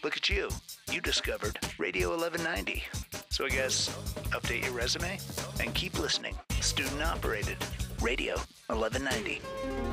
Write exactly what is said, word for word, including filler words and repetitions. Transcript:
Look at you. You discovered Radio eleven ninety. So I guess update your resume and keep listening. Student operated. Radio eleven ninety.